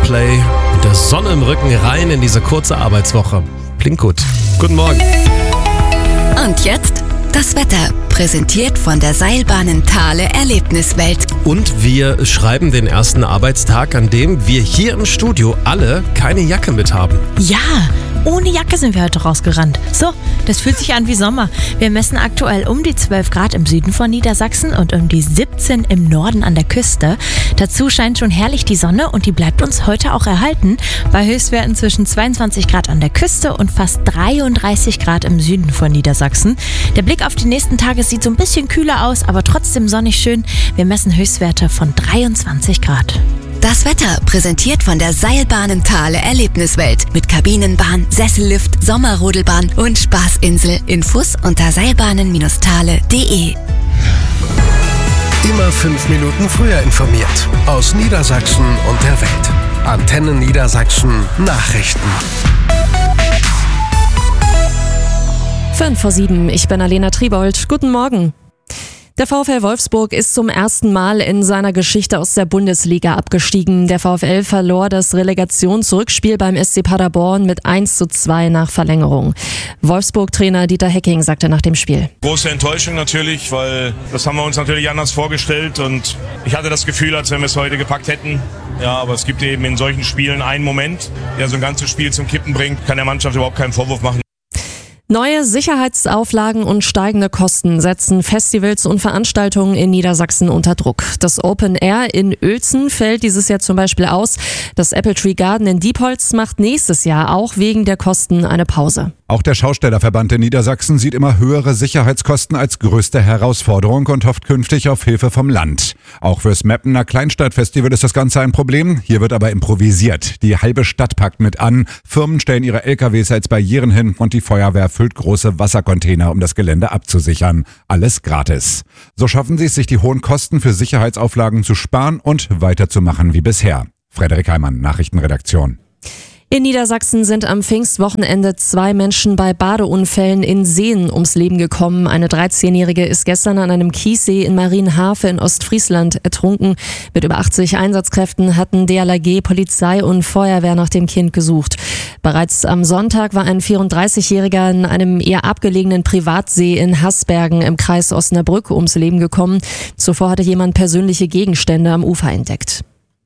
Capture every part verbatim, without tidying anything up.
Coldplay mit der Sonne im Rücken rein in diese kurze Arbeitswoche. Klingt gut. Guten Morgen. Und jetzt das Wetter, präsentiert von der Seilbahnen Thale Erlebniswelt. Und wir schreiben den ersten Arbeitstag, an dem wir hier im Studio alle keine Jacke mit haben. Ja, ohne Jacke sind wir heute rausgerannt. So, das fühlt sich an wie Sommer. Wir messen aktuell um die zwölf Grad im Süden von Niedersachsen und um die siebzehn im Norden an der Küste. Dazu scheint schon herrlich die Sonne und die bleibt uns heute auch erhalten. Bei Höchstwerten zwischen zweiundzwanzig Grad an der Küste und fast dreiunddreißig Grad im Süden von Niedersachsen. Der Blick auf die nächsten Tage sieht so ein bisschen kühler aus, aber trotzdem sonnig schön. Wir messen Höchstwerte von dreiundzwanzig Grad. Das Wetter präsentiert von der Seilbahnen Thale Erlebniswelt mit Kabinenbahn, Sessellift, Sommerrodelbahn und Spaßinsel. Infos unter seilbahnen Bindestrich thale punkt de. Immer fünf Minuten früher informiert. Aus Niedersachsen und der Welt. Antenne Niedersachsen Nachrichten. Fünf vor sieben, ich bin Alena Triebold. Guten Morgen. Der VfL Wolfsburg ist zum ersten Mal in seiner Geschichte aus der Bundesliga abgestiegen. Der VfL verlor das Relegationsrückspiel beim S C Paderborn mit eins zu zwei nach Verlängerung. Wolfsburg-Trainer Dieter Hecking sagte nach dem Spiel: Große Enttäuschung natürlich, weil das haben wir uns natürlich anders vorgestellt und ich hatte das Gefühl, als wenn wir es heute gepackt hätten. Ja, aber es gibt eben in solchen Spielen einen Moment, der so ein ganzes Spiel zum Kippen bringt, kann der Mannschaft überhaupt keinen Vorwurf machen. Neue Sicherheitsauflagen und steigende Kosten setzen Festivals und Veranstaltungen in Niedersachsen unter Druck. Das Open Air in Uelzen fällt dieses Jahr zum Beispiel aus. Das Apple Tree Garden in Diepholz macht nächstes Jahr auch wegen der Kosten eine Pause. Auch der Schaustellerverband in Niedersachsen sieht immer höhere Sicherheitskosten als größte Herausforderung und hofft künftig auf Hilfe vom Land. Auch fürs Meppener Kleinstadtfestival ist das Ganze ein Problem. Hier wird aber improvisiert. Die halbe Stadt packt mit an. Firmen stellen ihre L K Ws als Barrieren hin und die Feuerwehr füllt große Wassercontainer, um das Gelände abzusichern. Alles gratis. So schaffen sie es, sich die hohen Kosten für Sicherheitsauflagen zu sparen und weiterzumachen wie bisher. Frederik Heimann, Nachrichtenredaktion. In Niedersachsen sind am Pfingstwochenende zwei Menschen bei Badeunfällen in Seen ums Leben gekommen. Eine dreizehnjährige ist gestern an einem Kiessee in Marienhafe in Ostfriesland ertrunken. Mit über achtzig Einsatzkräften hatten D L R G, Polizei und Feuerwehr nach dem Kind gesucht. Bereits am Sonntag war ein vierunddreißigjähriger in einem eher abgelegenen Privatsee in Haßbergen im Kreis Osnabrück ums Leben gekommen. Zuvor hatte jemand persönliche Gegenstände am Ufer entdeckt.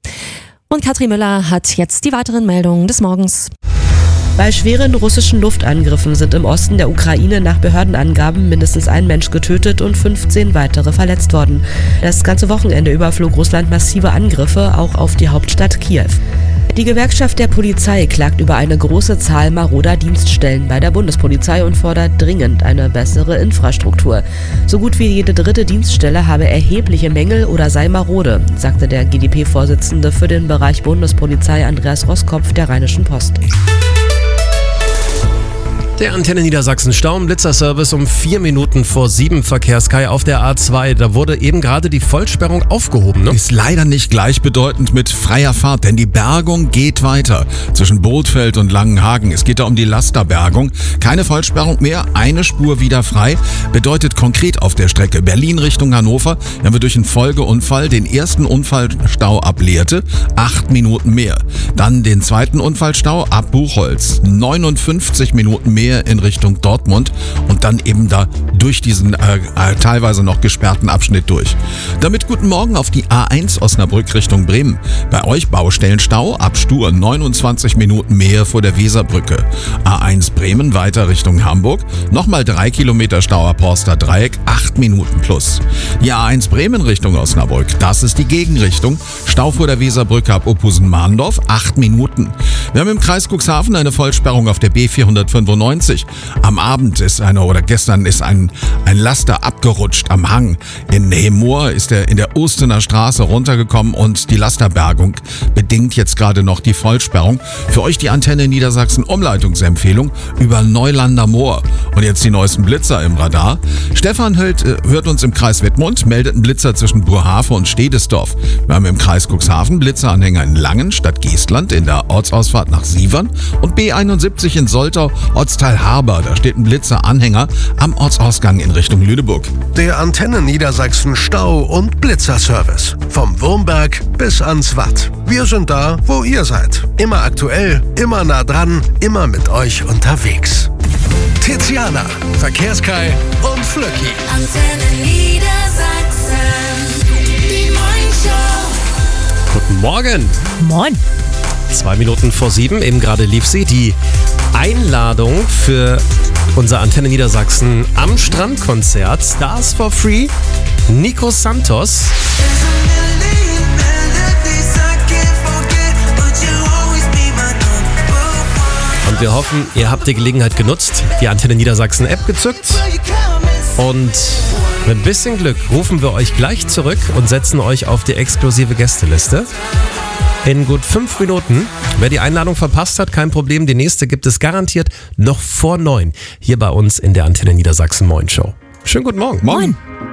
Und Katrin Müller hat jetzt die weiteren Meldungen des Morgens. Bei schweren russischen Luftangriffen sind im Osten der Ukraine nach Behördenangaben mindestens ein Mensch getötet und fünfzehn weitere verletzt worden. Das ganze Wochenende über flog Russland massive Angriffe, auch auf die Hauptstadt Kiew. Die Gewerkschaft der Polizei klagt über eine große Zahl maroder Dienststellen bei der Bundespolizei und fordert dringend eine bessere Infrastruktur. So gut wie jede dritte Dienststelle habe erhebliche Mängel oder sei marode, sagte der G d P-Vorsitzende für den Bereich Bundespolizei Andreas Roskopf der Rheinischen Post. Der Antenne Niedersachsen Stau- und Blitzerservice um vier Minuten vor sieben Verkehrskai auf der A zwei. Da wurde eben gerade die Vollsperrung aufgehoben, ne? Ist leider nicht gleichbedeutend mit freier Fahrt, denn die Bergung geht weiter zwischen Bothfeld und Langenhagen. Es geht da um die Lasterbergung. Keine Vollsperrung mehr, eine Spur wieder frei. Bedeutet konkret auf der Strecke Berlin Richtung Hannover haben wir durch einen Folgeunfall den ersten Unfallstau ab Lehrte, acht Minuten mehr. Dann den zweiten Unfallstau ab Buchholz, neunundfünfzig Minuten mehr in Richtung Dortmund und dann eben da durch diesen äh, äh, teilweise noch gesperrten Abschnitt durch. Damit guten Morgen auf die A eins Osnabrück Richtung Bremen. Bei euch Baustellenstau ab Stur, neunundzwanzig Minuten mehr vor der Weserbrücke. A eins Bremen weiter Richtung Hamburg, nochmal drei Kilometer Stau ab Horster Dreieck, acht Minuten plus. Die A eins Bremen Richtung Osnabrück, das ist die Gegenrichtung. Stau vor der Weserbrücke ab Ophusen-Mahndorf, acht Minuten. Wir haben im Kreis Cuxhaven eine Vollsperrung auf der B vierhundertfünfundneunzig. Am Abend ist eine, oder gestern ist ein, ein Laster abgerutscht am Hang. In Hemmoor ist er in der Ostener Straße runtergekommen und die Lasterbergung bedingt jetzt gerade noch die Vollsperrung. Für euch die Antenne Niedersachsen Umleitungsempfehlung über Neulander Moor. Und jetzt die neuesten Blitzer im Radar. Stefan hört, hört uns im Kreis Wittmund, meldet einen Blitzer zwischen Burhafe und Stedesdorf. Wir haben im Kreis Cuxhaven Blitzeranhänger in Langen statt Geestland in der Ortsausfahrt Ausfahrt nach Sievern und B einundsiebzig in Soltau, Ortsteil Harber. Da steht ein Blitzer-Anhänger am Ortsausgang in Richtung Lüneburg. Der Antenne Niedersachsen Stau- und Blitzerservice. Vom Wurmberg bis ans Watt. Wir sind da, wo ihr seid. Immer aktuell, immer nah dran, immer mit euch unterwegs. Tiziana, Verkehrskai und Flöcki. Antenne Niedersachsen, die Morningshow. Guten Morgen. Moin. Zwei Minuten vor sieben, eben gerade lief sie. Die Einladung für unser Antenne Niedersachsen am Strandkonzert Stars for Free, Nico Santos. Und wir hoffen, ihr habt die Gelegenheit genutzt, die Antenne Niedersachsen App gezückt. Und mit ein bisschen Glück rufen wir euch gleich zurück und setzen euch auf die exklusive Gästeliste. In gut fünf Minuten. Wer die Einladung verpasst hat, kein Problem. Die nächste gibt es garantiert noch vor neun. Hier bei uns in der Antenne Niedersachsen Morning Show. Schönen guten Morgen. Moin.